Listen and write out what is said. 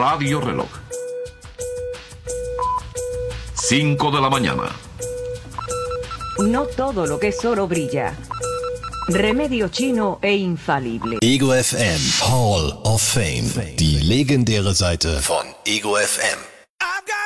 Radio Reloj. 5 de la mañana. No todo lo que es oro brilla. Remedio chino e infalible. Ego FM Hall of Fame. Die legendäre Seite von Ego FM.